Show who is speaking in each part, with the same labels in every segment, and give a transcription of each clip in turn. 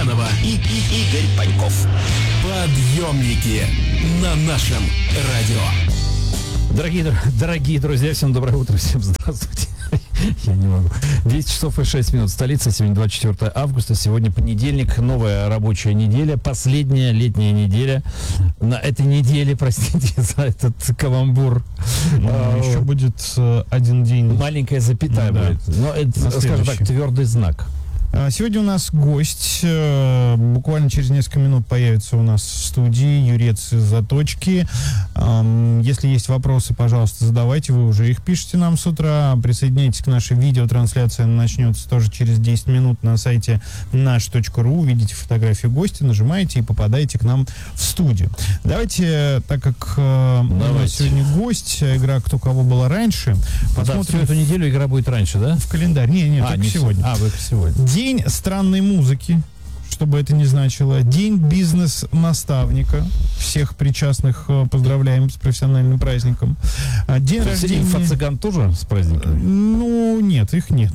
Speaker 1: Мартьянова и Игорь Паньков. Подъемники на нашем радио.
Speaker 2: Дорогие друзья, всем доброе утро, всем здравствуйте. Я не могу. 10 часов и 6 минут. Столица. Сегодня 24 августа. Сегодня понедельник. Новая рабочая неделя. Последняя летняя неделя. На этой неделе, простите за этот каламбур.
Speaker 3: Еще будет один день.
Speaker 2: Маленькая запятая будет. Но это, скажем так, твердый знак.
Speaker 3: Сегодня у нас гость. Буквально через несколько минут появится у нас в студии Юрец из Заточки. Если есть вопросы, пожалуйста, задавайте. Вы уже их пишете нам с утра. Присоединяйтесь к нашей видеотрансляции. Она начнется тоже через 10 минут на сайте наш.ру. Увидите фотографию гостя, нажимаете и попадаете к нам в студию. Давайте, так как у нас сегодня гость, игра «Кто кого была раньше», посмотрим.
Speaker 2: Всю эту неделю игра будет раньше, да?
Speaker 3: В календарь. Нет, только сегодня.
Speaker 2: Только сегодня.
Speaker 3: День странной музыки, что бы это ни значило. День бизнес-наставника. Всех причастных поздравляем с профессиональным праздником. День рождения...
Speaker 2: Инфо-цыган тоже с праздником?
Speaker 3: Ну, нет, их нет.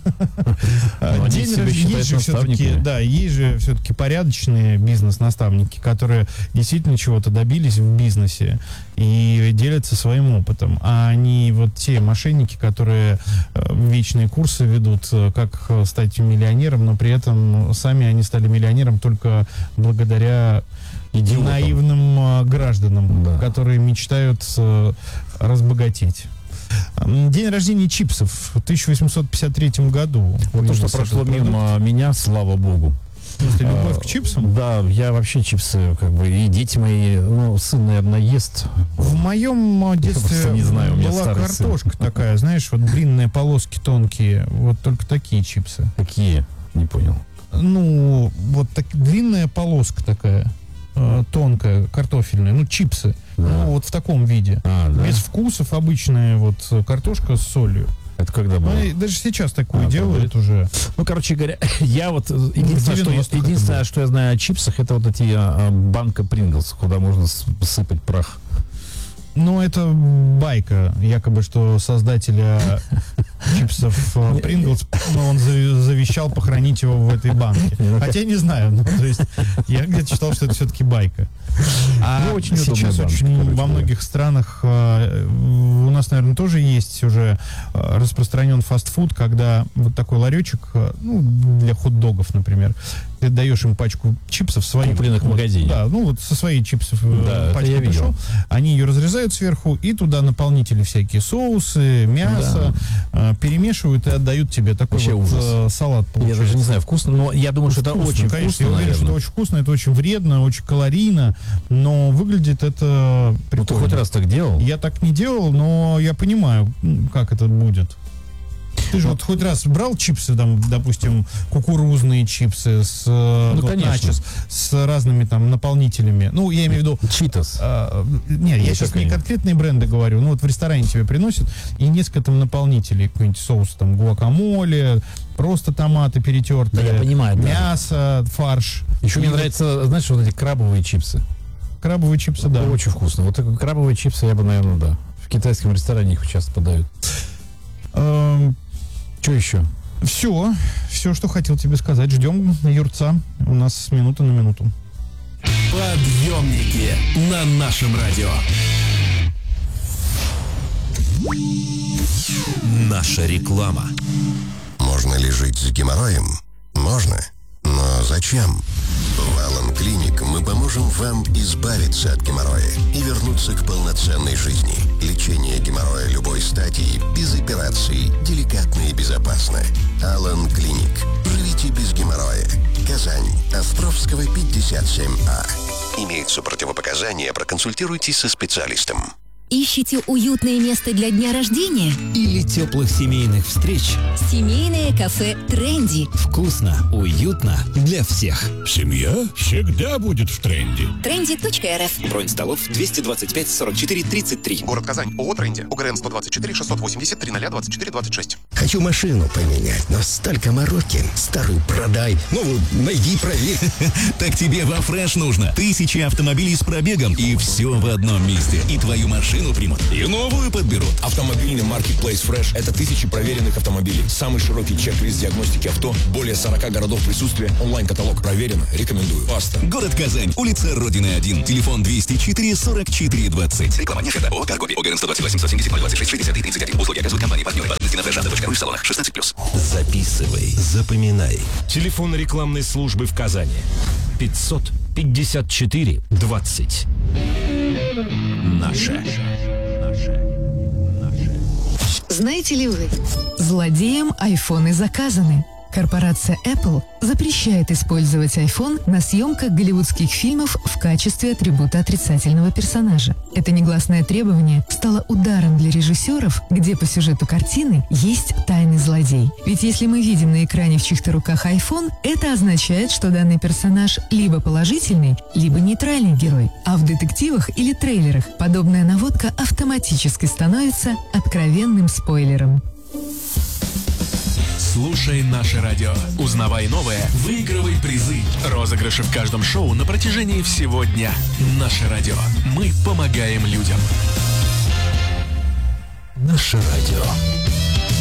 Speaker 3: День рождения... Есть же все-таки, да, есть же все-таки порядочные бизнес-наставники, которые действительно чего-то добились в бизнесе и делятся своим опытом. А не вот те мошенники, которые вечные курсы ведут, как стать миллионером, но при этом сами они стали миллионером только благодаря наивным гражданам, да, которые мечтают разбогатеть. День рождения чипсов в 1853 году.
Speaker 2: Вот то, что прошло мимо меня, слава богу.
Speaker 3: В смысле, любовь к чипсам?
Speaker 2: Да, я вообще чипсы, как бы, и дети мои, ну, сын, наверное, ест.
Speaker 3: В моем детстве
Speaker 2: не знаю,
Speaker 3: была картошка такая, знаешь, вот длинные полоски тонкие, вот только такие чипсы.
Speaker 2: Какие? Не понял.
Speaker 3: Ну, вот так, длинная полоска такая, тонкая, картофельная, ну, чипсы, да, ну, вот в таком виде. Да? Без вкусов, обычная вот картошка с солью.
Speaker 2: Это когда было?
Speaker 3: Ну, даже сейчас такое делают уже.
Speaker 2: Ну, короче говоря, я вот... Единственное, что я знаю о чипсах, это вот эти банка Принглс, куда можно сыпать прах.
Speaker 3: Ну, это байка, якобы, что создателя чипсов Принглс, он завещал похоронить его в этой банке. Хотя я не знаю, ну, то есть я где-то читал, что это все-таки байка. А очень сейчас очень во многих странах у нас, наверное, тоже есть уже распространен фастфуд, когда вот такой ларечек, ну, для хот-догов, например, ты даешь им пачку чипсов своих.
Speaker 2: Купленных в магазине.
Speaker 3: Да, ну вот со своей чипсов
Speaker 2: пачкой пришел.
Speaker 3: Они ее разрезают сверху, и туда наполнители всякие, соусы, мясо, перемешивают и отдают тебе такой вот салат.
Speaker 2: Я даже не знаю, вкусно, но я думаю, что это очень
Speaker 3: конечно,
Speaker 2: вкусно.
Speaker 3: Я уверен, что это очень вкусно, это очень вредно, очень калорийно, но выглядит это прикольно.
Speaker 2: Ну, ты хоть раз так делал?
Speaker 3: Я так не делал, но я понимаю, как это будет. Ты же вот хоть раз брал чипсы, там, допустим, кукурузные чипсы с, начос, с разными там наполнителями. Ну, я имею в виду...
Speaker 2: Читос.
Speaker 3: Нет, я сейчас не конкретные бренды говорю. Ну, вот в ресторане тебе приносят, и несколько там наполнителей. Какой-нибудь соус, там, гуакамоле, просто томаты перетертые.
Speaker 2: Да, я понимаю.
Speaker 3: Мясо, фарш.
Speaker 2: Еще мне нравятся, знаешь, вот эти крабовые чипсы.
Speaker 3: Крабовые чипсы, да.
Speaker 2: Очень вкусно. Вот такие крабовые чипсы я бы, наверное, да. В китайском ресторане их часто подают. Что еще? Все, что хотел тебе сказать. Ждем Юрца. У нас с минуты на минуту.
Speaker 1: Подъемники на нашем радио. Наша реклама.
Speaker 4: Можно ли жить с геморроем? Можно. Но зачем? В Алан Клиник мы поможем вам избавиться от геморроя и вернуться к полноценной жизни. Лечение геморроя любой стадии, без операций, деликатно и безопасно. Алан Клиник. Живите без геморроя. Казань. Островского, 57А. Имеются противопоказания, проконсультируйтесь со специалистом.
Speaker 5: Ищете уютное место для дня рождения?
Speaker 6: Или теплых семейных встреч?
Speaker 5: Семейное кафе «Тренди».
Speaker 6: Вкусно, уютно для всех.
Speaker 7: Семья всегда будет в тренде.
Speaker 5: Trendy.rf.
Speaker 6: Бронь столов 225 44 33.
Speaker 8: Город Казань. ООО «Тренди». УГРН 124 680 30 24 26.
Speaker 4: Хочу машину поменять, но столько мороки. Старую продай, новую найди, проверь.
Speaker 7: Так тебе во Фреш нужно. 1000 автомобилей с пробегом и все в одном месте. И твою машину машину примут и новую подберут.
Speaker 9: Автомобильный маркетплейс Fresh – это тысячи проверенных автомобилей. Самый широкий чек-лист диагностики авто, более 40 городов присутствия, онлайн-каталог. Проверено, рекомендую. Паста.
Speaker 10: Город Казань, улица Родины 1, телефон 204 44 20.
Speaker 11: Реклама не это. ООО «Каргоби». ОГРН 128 170 026 63 31. Услуги оказывают компании партнеры. Подробности на freshauto.ru в салонах 16+.
Speaker 1: Записывай, запоминай. Телефон рекламной службы в Казани. 554 20. Наше.
Speaker 12: Знаете ли вы, злодеям айфоны заказаны. Корпорация Apple запрещает использовать iPhone на съемках голливудских фильмов в качестве атрибута отрицательного персонажа. Это негласное требование стало ударом для режиссеров, где по сюжету картины есть тайный злодей. Ведь если мы видим на экране в чьих-то руках iPhone, это означает, что данный персонаж либо положительный, либо нейтральный герой. А в детективах или трейлерах подобная наводка автоматически становится откровенным спойлером.
Speaker 1: Слушай наше радио. Узнавай новое, выигрывай призы. Розыгрыши в каждом шоу на протяжении всего дня. Наше радио. Мы помогаем людям. Наше радио.